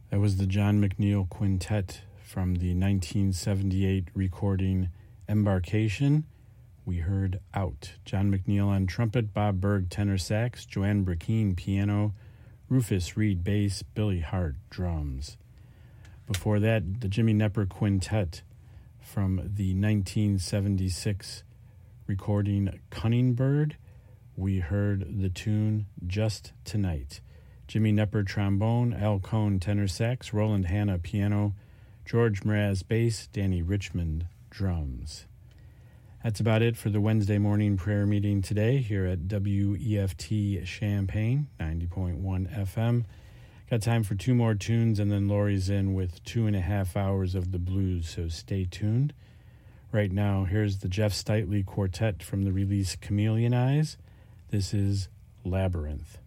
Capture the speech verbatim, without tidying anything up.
That was the John McNeil Quintet from the nineteen seventy-eight recording Embarkation. We heard Out. John McNeil on trumpet, Bob Berg tenor sax, Joanne Brackeen piano, Rufus Reed bass, Billy Hart drums. Before that, the Jimmy Knepper Quintet from the nineteen seventy-six recording Cunning Bird. We heard the tune Just Tonight. Jimmy Knepper trombone, Al Cohn tenor sax, Roland Hanna piano, George Mraz bass, Danny Richmond drums. That's about it for the Wednesday morning prayer meeting today here at W E F T Champaign, ninety point one F M. Got time for two more tunes, and then Lori's in with two and a half hours of the blues, so stay tuned. Right now, here's the Jeff Steitley Quartet from the release Chameleon Eyes. This is Labyrinth.